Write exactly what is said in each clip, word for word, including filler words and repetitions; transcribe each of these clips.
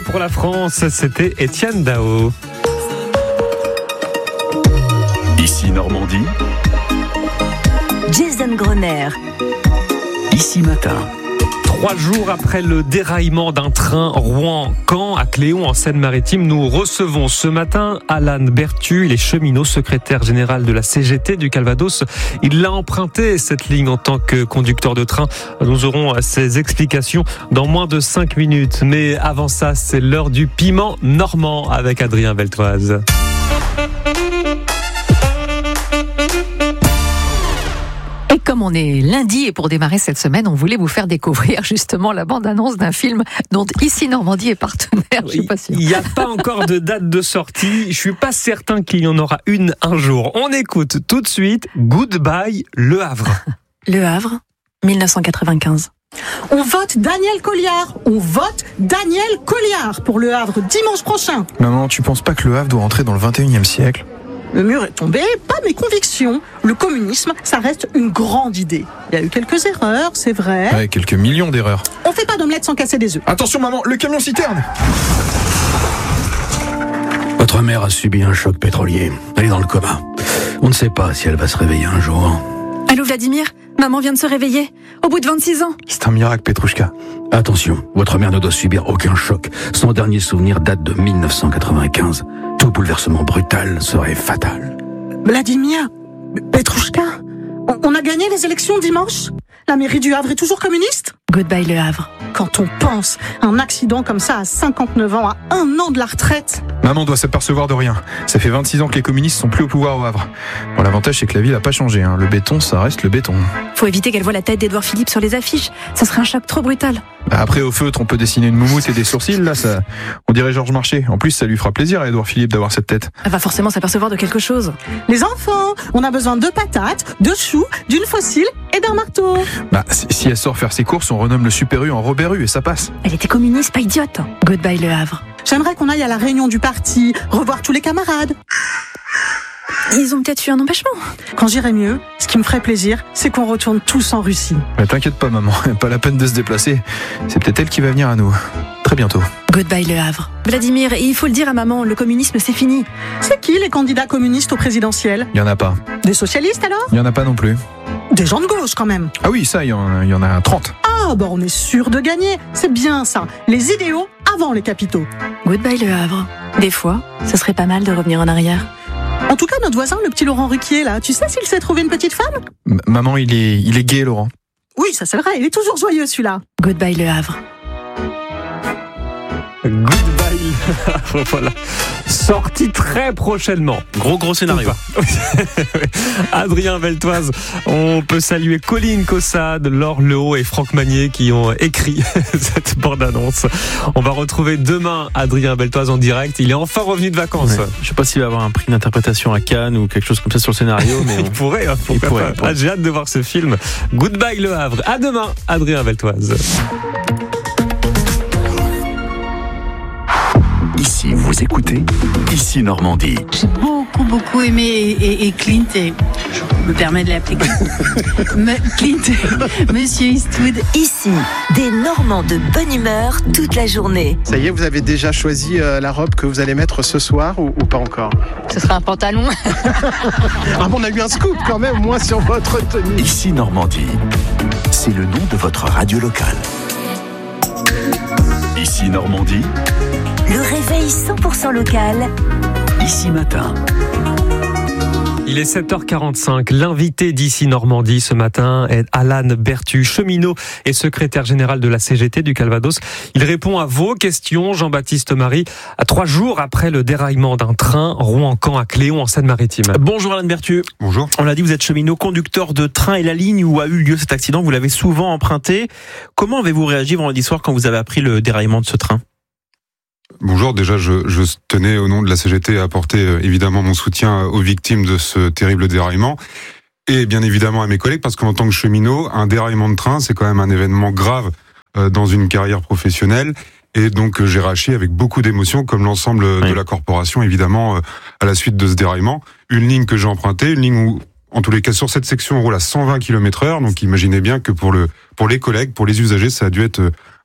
pour la France, c'était Étienne Dao. Ici Normandie. Jason Grosner. Ici Matin. Trois jours après le déraillement d'un train Rouen-Caen à Cléon en Seine-Maritime, nous recevons ce matin Alan Berthu, il est cheminot, secrétaire général de la C G T du Calvados. Il l'a emprunté cette ligne en tant que conducteur de train. Nous aurons ses explications dans moins de cinq minutes. Mais avant ça, c'est l'heure du piment normand avec Adrien Beltoise. Et comme on est lundi et pour démarrer cette semaine, on voulait vous faire découvrir justement la bande-annonce d'un film dont Ici Normandie est partenaire. Je suis pas sûre. Il n'y a pas encore de date de sortie. Je suis pas certain qu'il y en aura une un jour. On écoute tout de suite Goodbye Le Havre. Le Havre, dix-neuf cent quatre-vingt-quinze. On vote Daniel Colliard. On vote Daniel Colliard pour Le Havre dimanche prochain. Maman, tu penses pas que Le Havre doit entrer dans le vingt et unième siècle ? Le mur est tombé, pas mes convictions. Le communisme, ça reste une grande idée. Il y a eu quelques erreurs, c'est vrai. Ouais, quelques millions d'erreurs. On fait pas d'omelette sans casser des œufs. Attention maman, le camion citerne ! Votre mère a subi un choc pétrolier. Elle est dans le coma. On ne sait pas si elle va se réveiller un jour. Allô Vladimir, maman vient de se réveiller, au bout de vingt-six ans. C'est un miracle, Petrouchka. Attention, votre mère ne doit subir aucun choc. Son dernier souvenir date de dix-neuf cent quatre-vingt-quinze. Tout bouleversement brutal serait fatal. Vladimir, Petrouchka, on a gagné les élections dimanche ? La mairie du Havre est toujours communiste ? Goodbye Le Havre. Quand on pense à un accident comme ça à cinquante-neuf ans, à un an de la retraite. Maman doit s'apercevoir de rien. Ça fait vingt-six ans que les communistes sont plus au pouvoir au Havre. Bon, l'avantage c'est que la ville n'a pas changé. Hein. Le béton, ça reste le béton. Faut éviter qu'elle voie la tête d'Édouard Philippe sur les affiches. Ça serait un choc trop brutal. Bah après, au feutre, on peut dessiner une moumoute et des sourcils. Là, ça, on dirait Georges Marchais. En plus, ça lui fera plaisir à Édouard Philippe d'avoir cette tête. Elle va forcément s'apercevoir de quelque chose. Les enfants, on a besoin de patates, de choux, d'une fossile et d'un marteau. Bah, si elle sort faire ses courses, on renomme le Super U en Robert U et ça passe. Elle était communiste, pas idiote. Goodbye Le Havre. J'aimerais qu'on aille à la réunion du parti, revoir tous les camarades. Ils ont peut-être eu un empêchement. Quand j'irai mieux, ce qui me ferait plaisir, c'est qu'on retourne tous en Russie. Mais t'inquiète pas maman, pas la peine de se déplacer. C'est peut-être elle qui va venir à nous. Très bientôt. Goodbye Le Havre. Vladimir, il faut le dire à maman, le communisme c'est fini. C'est qui les candidats communistes au présidentiel ? Il y en a pas. Des socialistes alors ? Il y en a pas non plus. Des gens de gauche quand même. Ah oui, ça, il y en, il y en a trente. Ah bah on est sûr de gagner. C'est bien ça. Les idéaux avant les capitaux. Goodbye Le Havre. Des fois, ce serait pas mal de revenir en arrière. En tout cas, notre voisin, le petit Laurent Ruquier, là, tu sais s'il s'est trouvé une petite femme ? M- Maman, il est, il est gay, Laurent. Oui, ça c'est vrai, il est toujours joyeux celui-là. Goodbye Le Havre. Goodbye Le Havre, voilà. Sorti très prochainement. Gros gros scénario. Adrien Beltoise, on peut saluer Colline Caussade, Laure Lehaut et Franck Magnier qui ont écrit cette bande-annonce. On va retrouver demain Adrien Beltoise en direct. Il est enfin revenu de vacances. Ouais. Je sais pas s'il va avoir un prix d'interprétation à Cannes ou quelque chose comme ça sur le scénario, mais on... il pourrait. Hein, il pourrait, pourrait. Ah, j'ai hâte de voir ce film. Goodbye Le Havre. À demain, Adrien Beltoise. Ici, vous écoutez Ici Normandie. J'ai beaucoup, beaucoup aimé et, et, et Clint, et je me permets de l'appeler Clint, Monsieur Eastwood. Ici, des Normands de bonne humeur toute la journée. Ça y est, vous avez déjà choisi euh, la robe que vous allez mettre ce soir ou, ou pas encore ? Ce sera un pantalon. Ah bon, on a eu un scoop quand même, moins sur votre tenue. Ici Normandie, c'est le nom de votre radio locale. Ici Normandie. Le réveil cent pour cent local. Ici Matin. Il est sept heures quarante-cinq. L'invité d'Ici Normandie ce matin est Alan Berthu, cheminot et secrétaire général de la C G T du Calvados. Il répond à vos questions, Jean-Baptiste Marie, à trois jours après le déraillement d'un train Rouen-Caen à Cléon en Seine-Maritime. Bonjour Alan Berthu. Bonjour. On l'a dit, vous êtes cheminot, conducteur de train et la ligne où a eu lieu cet accident, vous l'avez souvent emprunté. Comment avez-vous réagi vendredi soir quand vous avez appris le déraillement de ce train ? Bonjour, déjà je, je tenais au nom de la C G T à apporter euh, évidemment mon soutien aux victimes de ce terrible déraillement et bien évidemment à mes collègues parce qu'en tant que cheminot, un déraillement de train c'est quand même un événement grave euh, dans une carrière professionnelle et donc euh, j'ai réagi avec beaucoup d'émotion comme l'ensemble oui. de la corporation évidemment euh, à la suite de ce déraillement. Une ligne que j'ai empruntée, une ligne où en tous les cas sur cette section on roule à cent vingt kilomètres heure donc imaginez bien que pour le pour les collègues, pour les usagers ça a dû être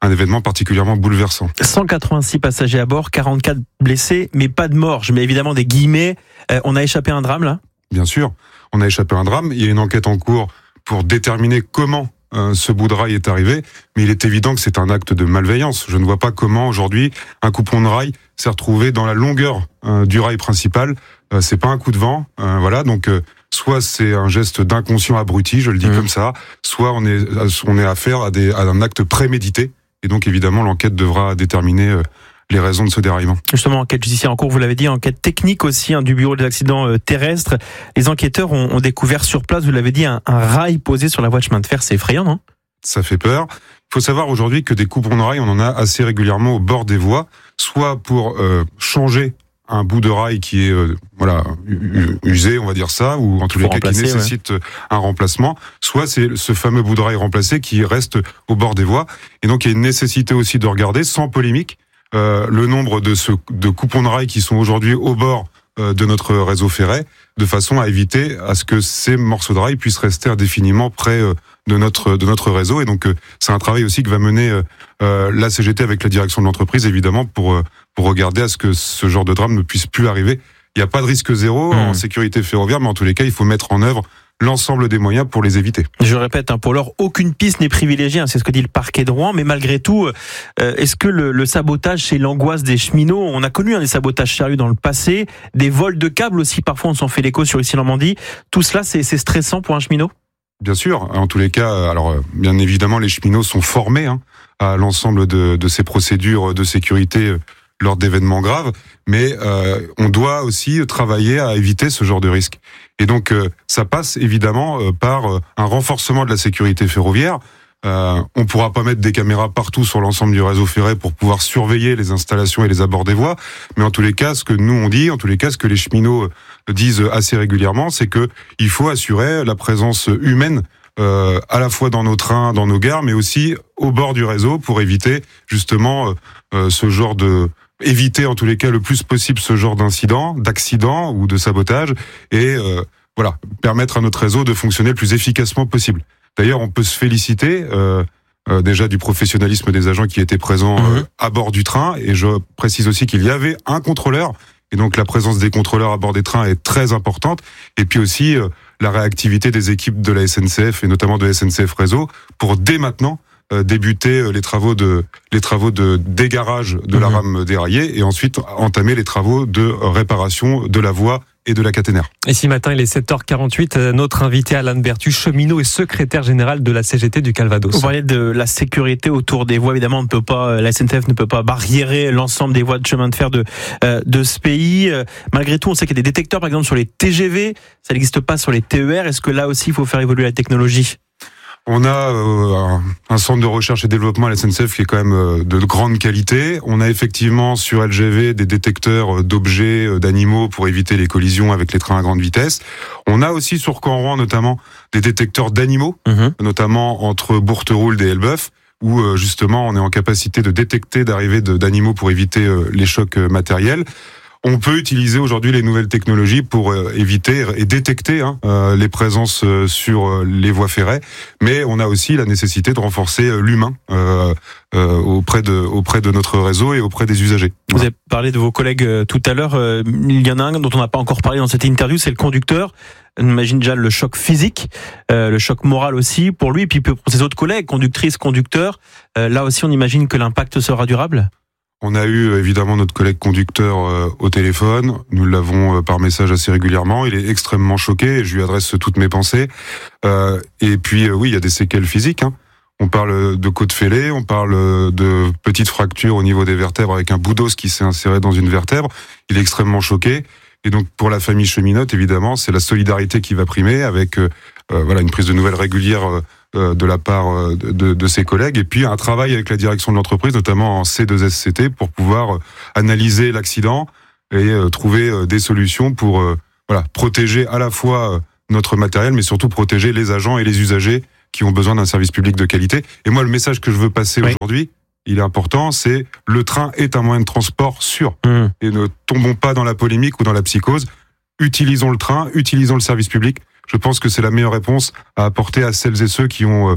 un événement particulièrement bouleversant. cent quatre-vingt-six passagers à bord, quarante-quatre blessés, mais pas de morts. Je mets évidemment des guillemets. Euh, on a échappé à un drame là ? Bien sûr, on a échappé à un drame. Il y a une enquête en cours pour déterminer comment euh, ce bout de rail est arrivé, mais il est évident que c'est un acte de malveillance. Je ne vois pas comment aujourd'hui un coupon de rail s'est retrouvé dans la longueur euh, du rail principal. Euh, c'est pas un coup de vent, euh, voilà. Donc euh, soit c'est un geste d'inconscient abruti, je le dis mmh. comme ça, soit on est on est affaire à, des, à un acte prémédité. Et donc évidemment l'enquête devra déterminer euh, les raisons de ce déraillement. Justement, enquête judiciaire en cours, vous l'avez dit, enquête technique aussi hein, du bureau des accidents euh, terrestres. Les enquêteurs ont, ont découvert sur place, vous l'avez dit, un, un rail posé sur la voie de chemin de fer. C'est effrayant, non ? Ça fait peur. Il faut savoir aujourd'hui que des coupons de rail, on en a assez régulièrement au bord des voies, soit pour euh, changer un bout de rail qui est euh, voilà usé, on va dire ça, ou en tous les cas qui nécessite ouais. un remplacement, soit c'est ce fameux bout de rail remplacé qui reste au bord des voies. Et donc il y a une nécessité aussi de regarder, sans polémique, euh, le nombre de, ce, de coupons de rail qui sont aujourd'hui au bord euh, de notre réseau ferré, de façon à éviter à ce que ces morceaux de rail puissent rester indéfiniment près euh, de notre de notre réseau. Et donc euh, c'est un travail aussi que va mener euh, euh, la C G T avec la direction de l'entreprise, évidemment, pour euh, pour regarder à ce que ce genre de drame ne puisse plus arriver. Il n'y a pas de risque zéro mmh. en sécurité ferroviaire, mais en tous les cas, il faut mettre en œuvre l'ensemble des moyens pour les éviter. Je répète, hein, pour l'heure, aucune piste n'est privilégiée, hein, c'est ce que dit le parquet de Rouen, mais malgré tout, euh, est-ce que le, le sabotage, c'est l'angoisse des cheminots ? On a connu hein, des sabotages sérieux dans le passé, des vols de câbles aussi, parfois on s'en fait l'écho sur ici Normandie. Tout cela, c'est, c'est stressant pour un cheminot ? Bien sûr, en tous les cas, alors bien évidemment, les cheminots sont formés hein, à l'ensemble de, de ces procédures de sécurité lors d'événements graves, mais euh, on doit aussi travailler à éviter ce genre de risque. Et donc, euh, ça passe évidemment euh, par euh, un renforcement de la sécurité ferroviaire. Euh, on ne pourra pas mettre des caméras partout sur l'ensemble du réseau ferré pour pouvoir surveiller les installations et les abords des voies, mais en tous les cas, ce que nous on dit, en tous les cas, ce que les cheminots disent assez régulièrement, c'est que il faut assurer la présence humaine euh, à la fois dans nos trains, dans nos gares, mais aussi au bord du réseau pour éviter justement euh, ce genre de éviter en tous les cas le plus possible ce genre d'incident, d'accident ou de sabotage et euh, voilà, permettre à notre réseau de fonctionner le plus efficacement possible. D'ailleurs, on peut se féliciter euh, euh, déjà du professionnalisme des agents qui étaient présents euh, mmh. à bord du train, et je précise aussi qu'il y avait un contrôleur, et donc la présence des contrôleurs à bord des trains est très importante, et puis aussi euh, la réactivité des équipes de la S N C F et notamment de S N C F Réseau pour dès maintenant euh, débuter les travaux de les travaux de dégarage de mmh. la rame déraillée et ensuite entamer les travaux de réparation de la voie et de la caténaire. Et ce matin, il est sept heures quarante-huit, notre invité Alan Berthu, cheminot et secrétaire général de la C G T du Calvados. Vous parlez de la sécurité autour des voies, évidemment, on ne peut pas, la S N C F ne peut pas barriérer l'ensemble des voies de chemin de fer de, de ce pays. Malgré tout, on sait qu'il y a des détecteurs, par exemple, sur les T G V, ça n'existe pas sur les T E R. Est-ce que là aussi, il faut faire évoluer la technologie ? On a euh, un centre de recherche et développement à la S N C F qui est quand même euh, de grande qualité. On a effectivement sur L G V des détecteurs d'objets, euh, d'animaux pour éviter les collisions avec les trains à grande vitesse. On a aussi sur Caen-Rouen notamment des détecteurs d'animaux, mmh. notamment entre Bourteroulde et Elbeuf, où euh, justement on est en capacité de détecter d'arrivée de, d'animaux pour éviter euh, les chocs euh, matériels. On peut utiliser aujourd'hui les nouvelles technologies pour euh, éviter et détecter hein, euh, les présences euh, sur euh, les voies ferrées, mais on a aussi la nécessité de renforcer euh, l'humain euh, euh, auprès de auprès de notre réseau et auprès des usagers. Vous voilà. avez parlé de vos collègues euh, tout à l'heure. Euh, il y en a un dont on n'a pas encore parlé dans cette interview, c'est le conducteur. On imagine déjà le choc physique, euh, le choc moral aussi pour lui, et puis pour ses autres collègues, conductrices, conducteurs. Euh, là aussi, on imagine que l'impact sera durable. On a eu évidemment notre collègue conducteur euh, au téléphone, nous l'avons euh, par message assez régulièrement, il est extrêmement choqué et je lui adresse toutes mes pensées. Euh, et puis euh, oui, il y a des séquelles physiques, hein. On parle de côte fêlée, on parle de petites fractures au niveau des vertèbres avec un bout d'os qui s'est inséré dans une vertèbre, il est extrêmement choqué. Et donc pour la famille cheminote, évidemment, c'est la solidarité qui va primer avec euh, euh, voilà une prise de nouvelles régulière euh, de la part de, de, de ses collègues, et puis un travail avec la direction de l'entreprise, notamment en C deux S C T, pour pouvoir analyser l'accident et euh, trouver euh, des solutions pour euh, voilà protéger à la fois euh, notre matériel, mais surtout protéger les agents et les usagers qui ont besoin d'un service public de qualité. Et moi, le message que je veux passer oui. aujourd'hui, il est important, c'est le train est un moyen de transport sûr. Mmh. Et ne tombons pas dans la polémique ou dans la psychose. Utilisons le train, utilisons le service public. Je pense que c'est la meilleure réponse à apporter à celles et ceux qui ont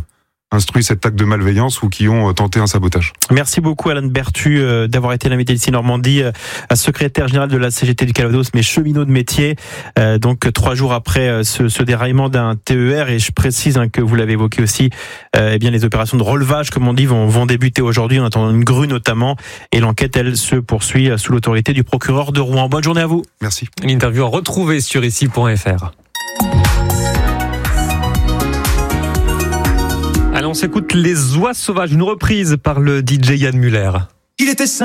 instruit cet acte de malveillance ou qui ont tenté un sabotage. Merci beaucoup Alan Berthu euh, d'avoir été l'invité d'ici Normandie, euh, secrétaire général de la C G T du Calvados, mais cheminot de métier. Euh, donc trois jours après euh, ce, ce déraillement d'un T E R, et je précise hein, que vous l'avez évoqué aussi, euh, eh bien les opérations de relevage, comme on dit, vont, vont débuter aujourd'hui en attendant une grue notamment, et l'enquête elle se poursuit sous l'autorité du procureur de Rouen. Bonne journée à vous. Merci. Une interview à retrouver sur ici point f r. Allez, on s'écoute Les Oies Sauvages, une reprise par le D J Yann Muller. Il était